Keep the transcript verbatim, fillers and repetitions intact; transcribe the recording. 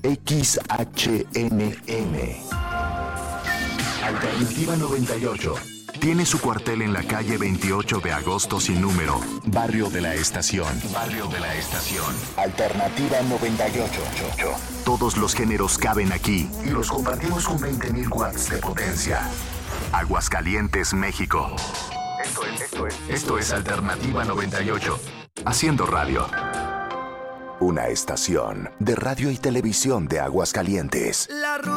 X H N M. Alternativa noventa y ocho. Tiene su cuartel en la calle veintiocho de agosto sin número, Barrio de la Estación. Barrio de la Estación. Alternativa noventa y ocho. Todos los géneros caben aquí y los compartimos con veinte mil watts de potencia. Aguascalientes, México. Esto es, esto es, esto es Alternativa noventa y ocho. Haciendo radio. Una estación de radio y televisión de Aguascalientes. La